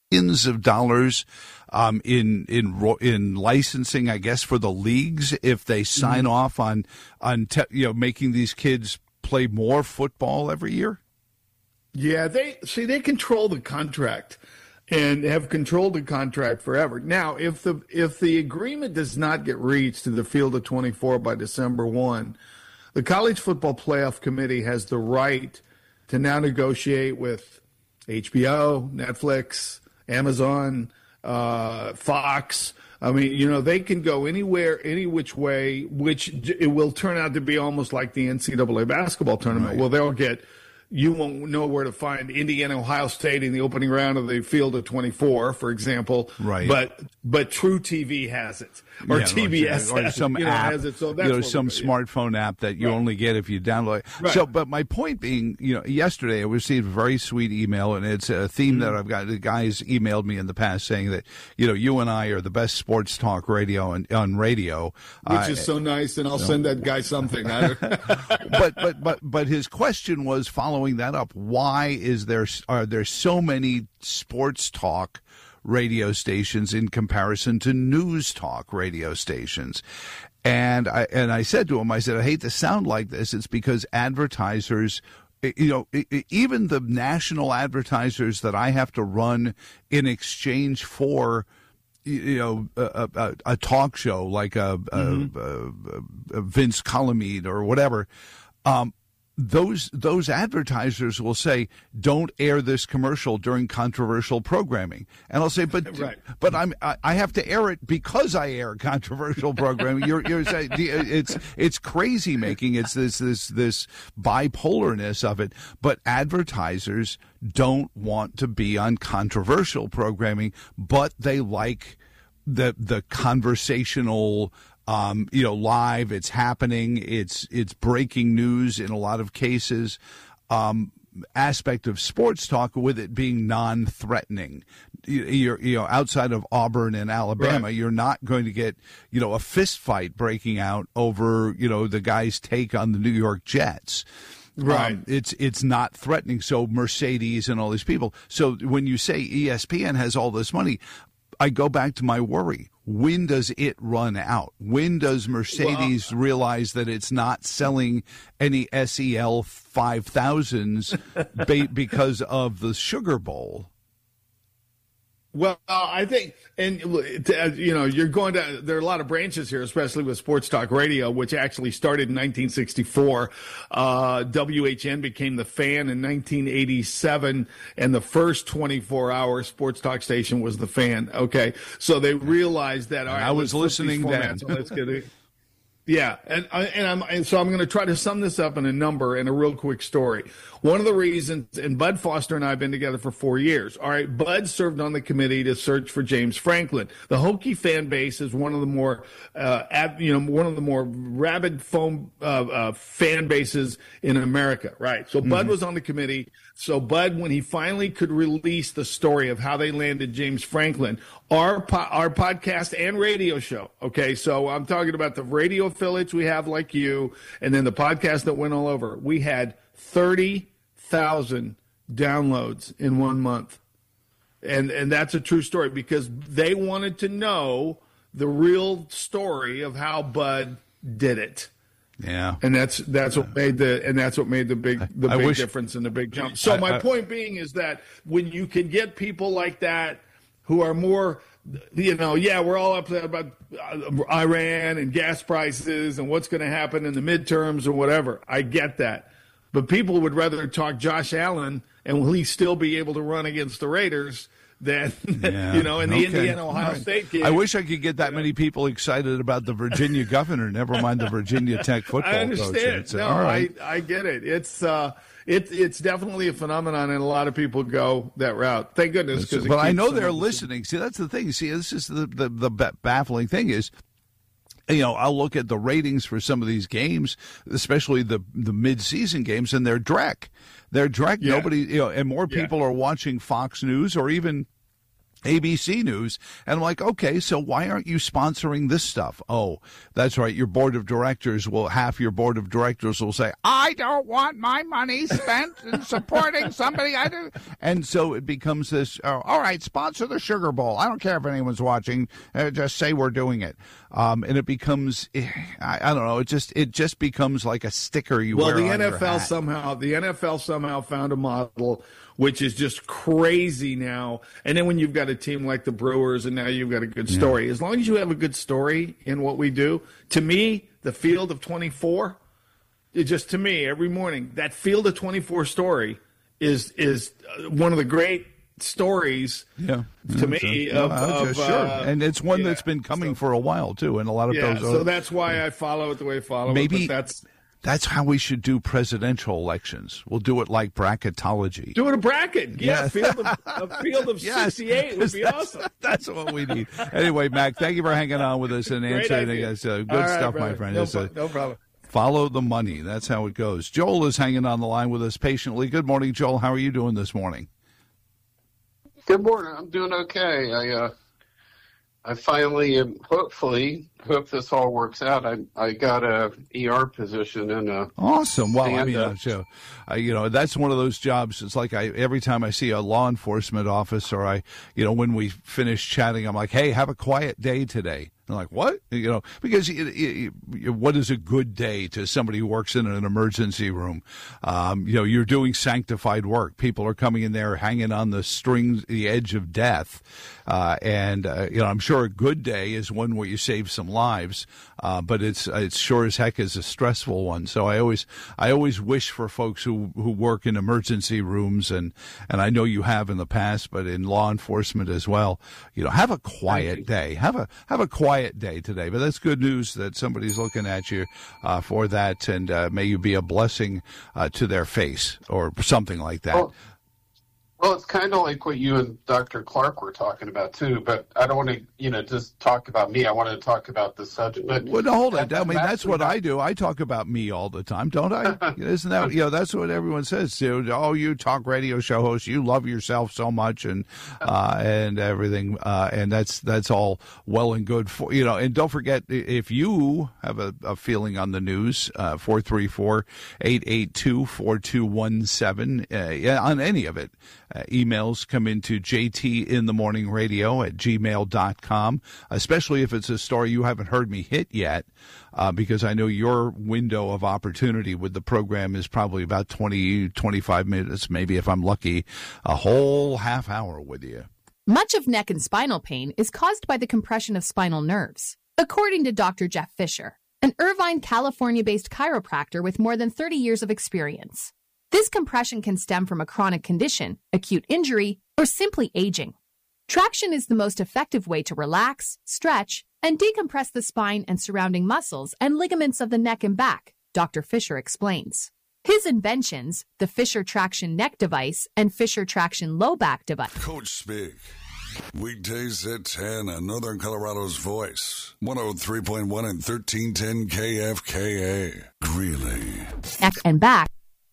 billions of dollars in licensing, I guess, for the leagues if they sign off on making these kids play more football every year. Yeah, they control the contract and have controlled the contract forever. Now, if the agreement does not get reached to the field of 24 by December 1, the College Football Playoff Committee has the right to now negotiate with HBO, Netflix, Amazon, Fox. I mean, they can go anywhere, any which way, which it will turn out to be almost like the NCAA basketball tournament. Right. Well, they'll get. You won't know where to find Indiana, Ohio State in the opening round of the field of 24, for example. Right. But True TV has it, or TBS or some app, has it. So that's some smartphone app that you only get if you download it. Right. So, but my point being, yesterday I received a very sweet email, and it's a theme that I've got. The guys emailed me in the past saying that you and I are the best sports talk radio on radio, which is so nice. And I'll send that guy something. But his question was following that up. Why are there so many sports talk radio stations in comparison to news talk radio stations? And I said to him, I hate to sound like this. It's because advertisers, even the national advertisers that I have to run in exchange for, a talk show like a Vince Colomede or whatever, those advertisers will say, "Don't air this commercial during controversial programming," and I'll say, "But right. but I have to air it because I air controversial programming." You're saying it's crazy making. It's this bipolarness of it. But advertisers don't want to be on controversial programming, but they like the conversational. Live, it's happening, it's breaking news in a lot of cases, aspect of sports talk with it being non-threatening. You're outside of Auburn and Alabama, right. You're not going to get, a fist fight breaking out over, the guy's take on the New York Jets. Right. It's not threatening. So Mercedes and all these people. So when you say ESPN has all this money, I go back to my worry. When does it run out? When does Mercedes realize that it's not selling any SEL 5000s because of the Sugar Bowl? Well, I think, and you're going to, there are a lot of branches here, especially with sports talk radio, which actually started in 1964. WHN became the Fan in 1987, and the first 24-hour sports talk station was the Fan. Okay, so they realized that. All right, I was listening then. So let's get it. Yeah, and so I'm going to try to sum this up in a number and a real quick story. One of the reasons, and Bud Foster and I have been together for 4 years. All right, Bud served on the committee to search for James Franklin. The Hokie fan base is one of the more, rabid fan bases in America. Right. So Bud was on the committee. So Bud, when he finally could release the story of how they landed James Franklin, our podcast and radio show. Okay, so I'm talking about the radio affiliates we have, like you, and then the podcast that went all over. We had 30,000 downloads in 1 month, and that's a true story because they wanted to know the real story of how Bud did it. Yeah, and that's what made the big difference and the big jump. So my point being is that when you can get people like that who are more, we're all up about Iran and gas prices and what's going to happen in the midterms or whatever. I get that, but people would rather talk Josh Allen and will he still be able to run against the Raiders than the Indiana Ohio State game. I wish I could get that many people excited about the Virginia governor. Never mind the Virginia Tech football coach. I understand. Coach. All right. I get it. It's definitely a phenomenon, and a lot of people go that route. Thank goodness. But I know they're listening. See, that's the thing. See, this is the baffling thing is, I'll look at the ratings for some of these games, especially the mid-season games, and they're dreck. They're dreck. Yeah. Nobody, and more people are watching Fox News or even ABC News. And I'm like, okay, so why aren't you sponsoring this stuff? Oh, that's right. Your board of directors half your board of directors will say, I don't want my money spent in supporting somebody I do. And so it becomes this, all right, sponsor the Sugar Bowl. I don't care if anyone's watching. Just say we're doing it. And it becomes, I don't know, it just becomes like a sticker you wear on your hat. The NFL somehow found a model which is just crazy now. And then when you've got a team like the Brewers and now you've got a good story, as long as you have a good story in what we do, to me, the Field of 24, to me, every morning, that Field of 24 story is one of the great stories to me. Sure. And it's one that's been coming for a while, too. And a lot of those. So that's why I follow it the way I follow it. But that's how we should do presidential elections. We'll do it like bracketology. Do it a bracket. Yeah, a field of 68 would be awesome. That's what we need. Anyway, Mac, thank you for hanging on with us and answering us. Good stuff, my friend. No problem. Follow the money. That's how it goes. Joel is hanging on the line with us patiently. Good morning, Joel. How are you doing this morning? Good morning. I'm doing okay. I finally, hope this all works out. I got a ER position in a awesome. Well, I mean, that's one of those jobs. It's like every time I see a law enforcement officer, when we finish chatting, I'm like, hey, have a quiet day today. They're like, what? Because what is a good day to somebody who works in an emergency room? You're doing sanctified work. People are coming in there hanging on the edge of death. I'm sure a good day is one where you save some lives. But it's sure as heck is a stressful one. So I always wish for folks who work in emergency rooms, and I know you have in the past, but in law enforcement as well, have a quiet day. Have a quiet day today. But that's good news that somebody's looking at you for that, and may you be a blessing to their face or something like that. Well, it's kind of like what you and Dr. Clark were talking about, too, but I don't want to, just talk about me. I want to talk about the subject. But well, no, hold it. I mean, that's what I do. I talk about me all the time, don't I? Isn't that, that's what everyone says. Oh, you talk radio show host, you love yourself so much and everything. And that's all well and good for, and don't forget, if you have a feeling on the news, 434-882-4217, on any of it. Emails come into jtinthemorningradio@gmail.com, especially if it's a story you haven't heard me hit yet, because I know your window of opportunity with the program is probably about 20, 25 minutes, maybe if I'm lucky, a whole half hour with you. Much of neck and spinal pain is caused by the compression of spinal nerves, according to Dr. Jeff Fisher, an Irvine, California-based chiropractor with more than 30 years of experience. This compression can stem from a chronic condition, acute injury, or simply aging. Traction is the most effective way to relax, stretch, and decompress the spine and surrounding muscles and ligaments of the neck and back, Dr. Fisher explains. His inventions, the Fisher Traction Neck Device and Fisher Traction Low Back Device. Coach Speak. Weekdays at 10 on Northern Colorado's Voice. 103.1 and 1310 KFKA. Greeley. Neck and back.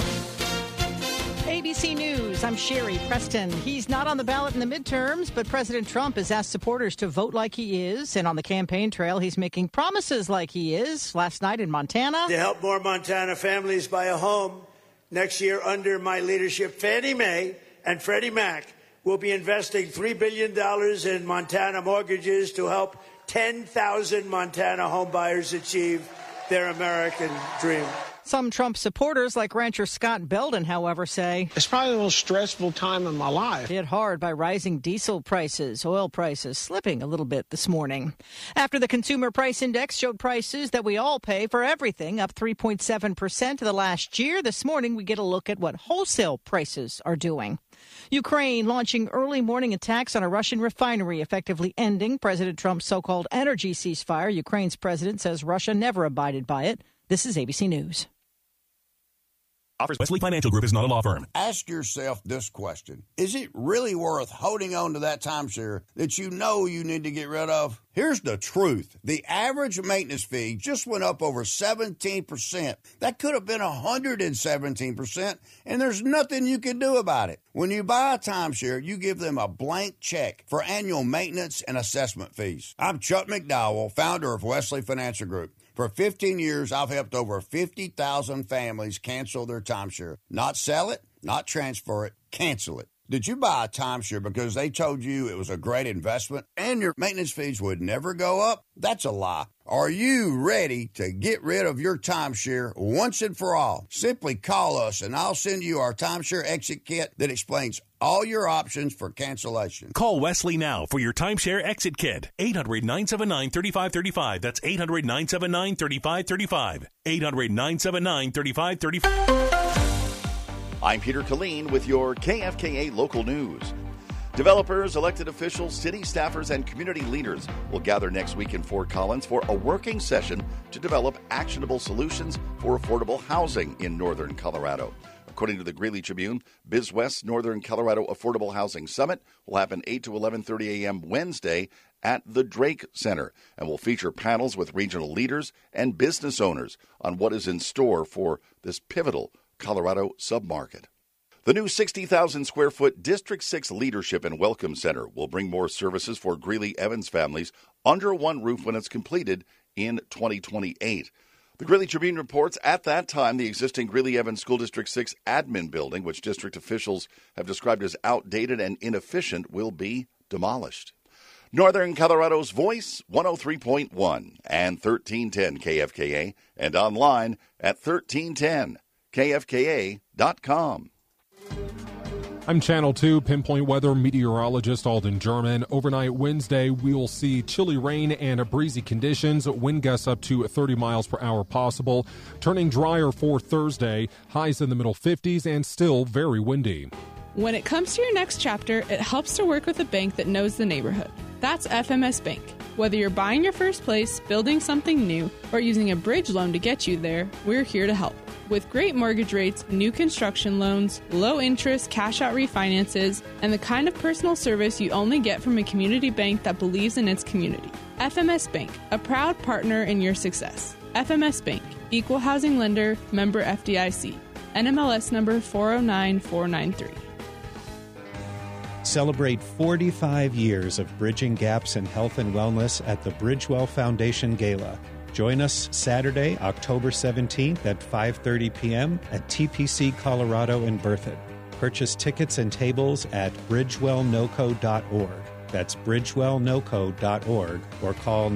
ABC News, I'm Sherry Preston. He's not on the ballot in the midterms, but President Trump has asked supporters to vote like he is. And on the campaign trail, he's making promises like he is. Last night in Montana. To help more Montana families buy a home next year under my leadership, Fannie Mae and Freddie Mac will be investing $3 billion in Montana mortgages to help 10,000 Montana homebuyers achieve their American dream. Some Trump supporters, like rancher Scott Belden, however, say it's probably the most stressful time in my life. Hit hard by rising diesel prices, oil prices slipping a little bit this morning. After the Consumer Price Index showed prices that we all pay for everything up 3.7% to the last year, this morning we get a look at what wholesale prices are doing. Ukraine launching early morning attacks on a Russian refinery, effectively ending President Trump's so-called energy ceasefire. Ukraine's president says Russia never abided by it. This is ABC News. Offers. Wesley Financial Group is not a law firm. Ask yourself this question. Is it really worth holding on to that timeshare that you know you need to get rid of? Here's the truth. The average maintenance fee just went up over 17%. That could have been 117%, and there's nothing you can do about it. When you buy a timeshare, you give them a blank check for annual maintenance and assessment fees. I'm Chuck McDowell, founder of Wesley Financial Group. For 15 years, I've helped over 50,000 families cancel their timeshare. Not sell it, not transfer it, cancel it. Did you buy a timeshare because they told you it was a great investment and your maintenance fees would never go up? That's a lie. Are you ready to get rid of your timeshare once and for all? Simply call us and I'll send you our timeshare exit kit that explains all your options for cancellation. Call Wesley now for your timeshare exit kit. 800-979-3535. That's 800-979-3535. 800-979-3535. I'm Peter Killeen with your KFKA local news. Developers, elected officials, city staffers, and community leaders will gather next week in Fort Collins for a working session to develop actionable solutions for affordable housing in northern Colorado. According to the Greeley Tribune, BizWest Northern Colorado Affordable Housing Summit will happen 8 to 11:30 a.m. Wednesday at the Drake Center and will feature panels with regional leaders and business owners on what is in store for this pivotal Colorado submarket. The new 60,000-square-foot District 6 Leadership and Welcome Center will bring more services for Greeley-Evans families under one roof when it's completed in 2028. The Greeley Tribune reports at that time the existing Greeley-Evans School District 6 admin building, which district officials have described as outdated and inefficient, will be demolished. Northern Colorado's Voice, 103.1 and 1310 KFKA, and online at 1310kfka.com. I'm Channel 2 Pinpoint Weather meteorologist Alden German. Overnight Wednesday, we'll see chilly rain and breezy conditions. Wind gusts up to 30 miles per hour possible. Turning drier for Thursday. Highs in the middle 50s and still very windy. When it comes to your next chapter, it helps to work with a bank that knows the neighborhood. That's FMS Bank. Whether you're buying your first place, building something new, or using a bridge loan to get you there, we're here to help. With great mortgage rates, new construction loans, low interest cash-out refinances, and the kind of personal service you only get from a community bank that believes in its community. FMS Bank, a proud partner in your success. FMS Bank, Equal Housing Lender, member FDIC. NMLS number 409493. Celebrate 45 years of bridging gaps in health and wellness at the Bridgewell Foundation Gala. Join us Saturday, October 17th at 5:30 p.m. at TPC Colorado in Berthoud. Purchase tickets and tables at bridgewellnoco.org. That's bridgewellnoco.org or call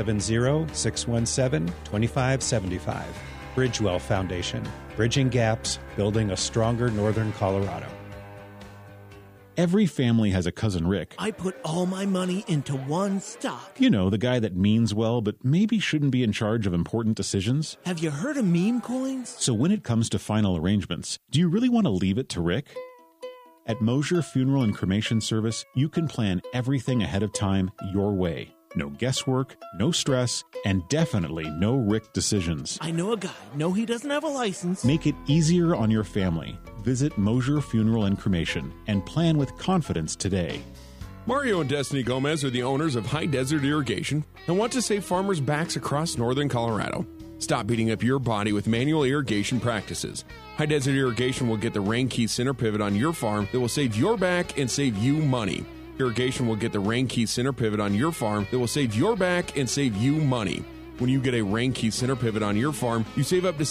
970-617-2575. Bridgewell Foundation. Bridging gaps, building a stronger northern Colorado. Every family has a cousin Rick. I put all my money into one stock. You know, the guy that means well, but maybe shouldn't be in charge of important decisions. Have you heard of meme coins? So when it comes to final arrangements, do you really want to leave it to Rick? At Mosier Funeral and Cremation Service, you can plan everything ahead of time your way. No guesswork, no stress, and definitely no Rick decisions. I know a guy. No, he doesn't have a license. Make it easier on your family. Visit Mosier Funeral and Cremation and plan with confidence today. Mario and Destiny Gomez are the owners of High Desert Irrigation and want to save farmers' backs across northern Colorado. Stop beating up your body with manual irrigation practices. High Desert Irrigation will get the Rain Key center pivot on your farm that will save your back and save you money. Irrigation will get the Rain Key center pivot on your farm that will save your back and save you money. When you get a Rain Key center pivot on your farm, you save up to